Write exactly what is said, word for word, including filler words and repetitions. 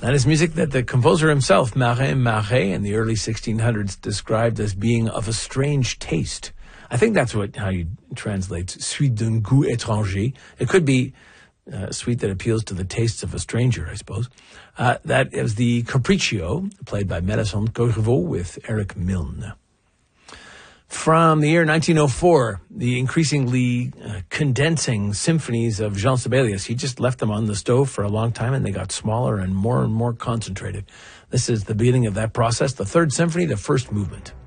That is music that the composer himself, Marin Marais, in the early sixteen hundreds, described as being of a strange taste. I think that's what how you translate suite d'un goût étranger. It could be uh, a suite that appeals to the tastes of a stranger, I suppose. Uh, that is the Capriccio, played by Mélisande Corriveau with Eric Milne. From the year nineteen oh four, the increasingly uh, condensing symphonies of Jean Sibelius. He just left them on the stove for a long time, and they got smaller and more and more concentrated. This is the beginning of that process, the Third Symphony, the first movement.